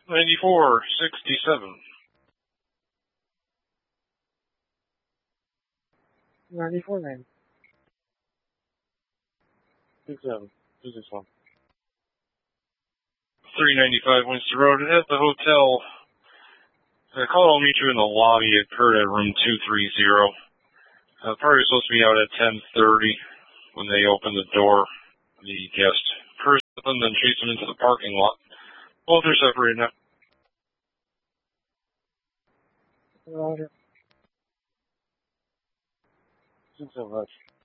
9467. 94, 67, 261. 395 Winston Road at the hotel. Call, I'll meet you in the lobby at Kurt at room 230. Party's supposed to be out at 10:30 when they open the door. The guest cursed them, then chased them into the parking lot. Both are separated now. Roger. Thanks so much.